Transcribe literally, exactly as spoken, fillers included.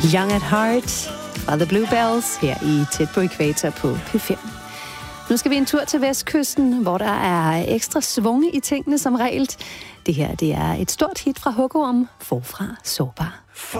Young at Heart fra The Bluebells her i Tæt på Ækvator på P fem. Nu skal vi en tur til Vestkysten, hvor der er ekstra svunge i tingene som regel. Det her det er et stort hit fra Hugo om Forfra Sårbar.